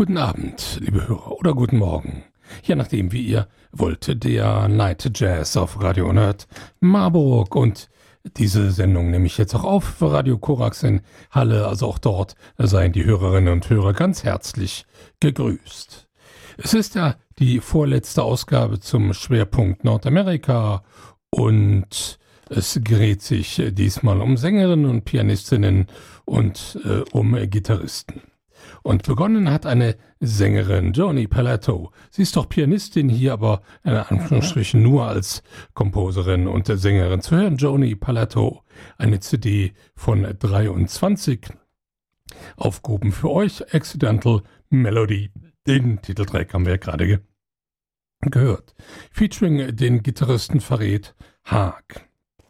Guten Abend, liebe Hörer, oder guten Morgen. Je nachdem, wie ihr wollt, der Night Jazz auf Radio Nerd Marburg. Und diese Sendung nehme ich jetzt auch auf für Radio Korax in Halle. Also auch dort seien die Hörerinnen und Hörer ganz herzlich gegrüßt. Es ist ja die vorletzte Ausgabe zum Schwerpunkt Nordamerika und es gerät sich diesmal um Sängerinnen und Pianistinnen und um Gitarristen. Und begonnen hat eine Sängerin, Joni Pilato. Sie ist doch Pianistin hier, aber in Anführungsstrichen nur als Komposerin und Sängerin zu hören. Joni Pilato, eine CD von 23 aufgehoben für euch. Accidental Melody, den Titeltrack haben wir ja gerade gehört. Featuring den Gitarristen Farid Haag.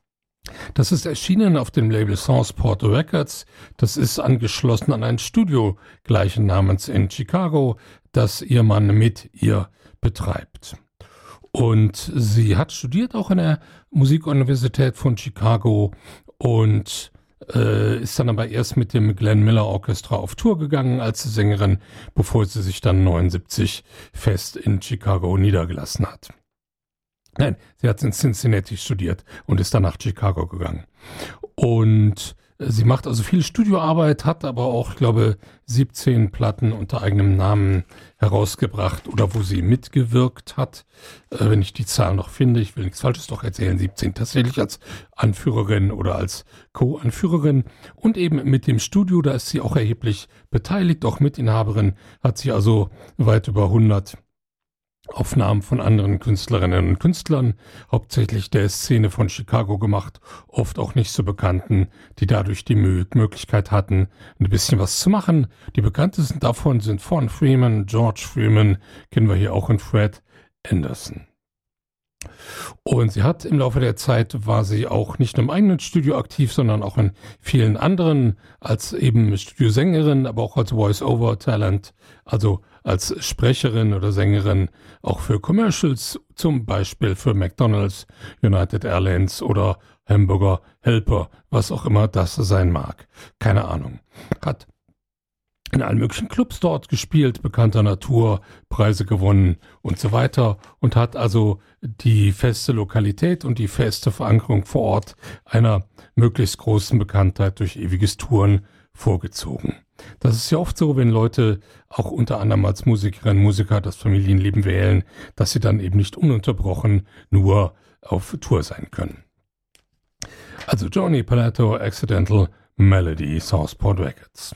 Das ist erschienen auf dem Label Sansport Records. Das ist angeschlossen an ein Studio gleichen Namens in Chicago, das ihr Mann mit ihr betreibt. Und sie hat studiert auch an der Musikuniversität von Chicago und ist dann aber erst mit dem Glenn Miller Orchestra auf Tour gegangen als Sängerin, bevor sie sich dann 1979 fest in Chicago niedergelassen hat. Nein, sie hat in Cincinnati studiert und ist dann nach Chicago gegangen. Und sie macht also viel Studioarbeit, hat aber auch, ich glaube, 17 Platten unter eigenem Namen herausgebracht oder wo sie mitgewirkt hat. Wenn ich die Zahl noch finde, ich will nichts Falsches doch erzählen, 17 tatsächlich als Anführerin oder als Co-Anführerin. Und eben mit dem Studio, da ist sie auch erheblich beteiligt, auch Mitinhaberin, hat sie also weit über 100 Aufnahmen von anderen Künstlerinnen und Künstlern, hauptsächlich der Szene von Chicago gemacht, oft auch nicht so Bekannten, die dadurch die Möglichkeit hatten, ein bisschen was zu machen. Die bekanntesten davon sind Fawn Freeman, George Freeman, kennen wir hier auch, in Fred Anderson. Und sie hat im Laufe der Zeit, war sie auch nicht nur im eigenen Studio aktiv, sondern auch in vielen anderen, als eben Studiosängerin, aber auch als Voice-Over-Talent, also als Sprecherin oder Sängerin, auch für Commercials, zum Beispiel für McDonald's, United Airlines oder Hamburger Helper, was auch immer das sein mag. Keine Ahnung. Hat in allen möglichen Clubs dort gespielt, bekannter Natur, Preise gewonnen und so weiter und hat also die feste Lokalität und die feste Verankerung vor Ort einer möglichst großen Bekanntheit durch ewiges Touren vorgezogen. Das ist ja oft so, wenn Leute auch unter anderem als Musikerinnen und Musiker das Familienleben wählen, dass sie dann eben nicht ununterbrochen nur auf Tour sein können. Also Joni Pilato, Accidental Melody, Sansport Records.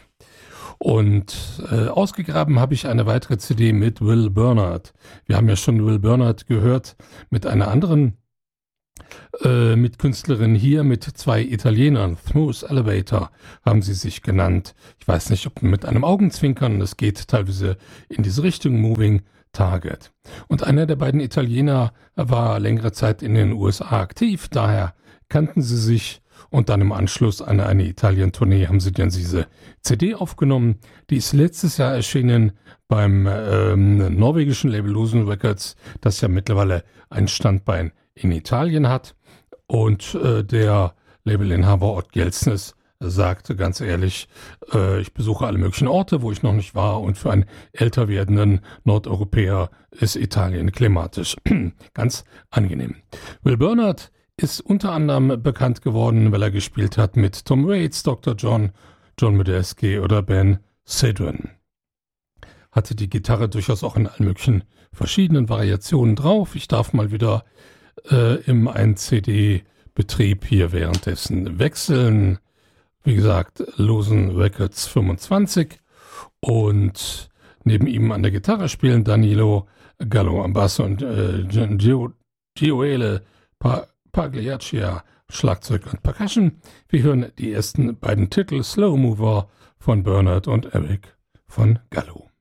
Und ausgegraben habe ich eine weitere CD mit Will Bernard. Wir haben ja schon Will Bernard gehört mit einer anderen Mitkünstlerin hier, mit zwei Italienern. Smooth Elevator haben sie sich genannt. Ich weiß nicht, ob mit einem Augenzwinkern, das geht teilweise in diese Richtung, Moving Target. Und einer der beiden Italiener war längere Zeit in den USA aktiv, daher kannten sie sich. Und dann im Anschluss an eine Italien-Tournee haben sie dann diese CD aufgenommen. Die ist letztes Jahr erschienen beim norwegischen Label Losen Records, das ja mittlerweile ein Standbein in Italien hat. Und der Labelinhaber Ott Gelsnes sagte ganz ehrlich, ich besuche alle möglichen Orte, wo ich noch nicht war. Und für einen älter werdenden Nordeuropäer ist Italien klimatisch ganz angenehm. Will Bernard ist unter anderem bekannt geworden, weil er gespielt hat mit Tom Waits, Dr. John, John Medeski oder Ben Sidran. Hatte die Gitarre durchaus auch in allen möglichen verschiedenen Variationen drauf. Ich darf mal wieder im 1-CD-Betrieb hier währenddessen wechseln. Wie gesagt, Losen Records 25 und neben ihm an der Gitarre spielen Danilo Gallo am Bass und Gioele Pagliaccia, Schlagzeug und Percussion. Wir hören die ersten beiden Titel, Slow Mover von Bernard und Eric von Gallo.